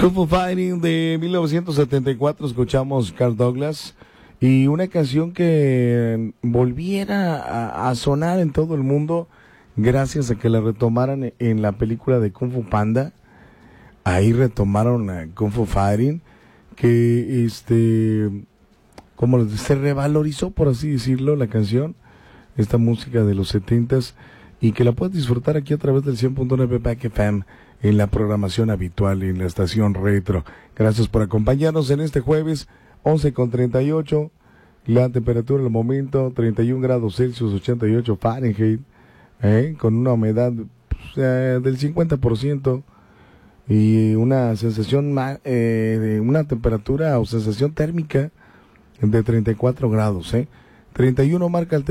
Kung Fu Fighting de 1974, escuchamos Carl Douglas y una canción que volviera a sonar en todo el mundo gracias a que la retomaran en la película de Kung Fu Panda. Ahí retomaron a Kung Fu Fighting, que como se revalorizó, por así decirlo, la canción, esta música de los 70s, y que la puedes disfrutar aquí a través del 100.9 Back FM en la programación habitual en la estación Retro. Gracias por acompañarnos en este jueves 11:38, la temperatura al momento 31 grados Celsius, 88 Fahrenheit, con una humedad del 50% y una sensación de una temperatura o sensación térmica de 34 grados, 31 marca el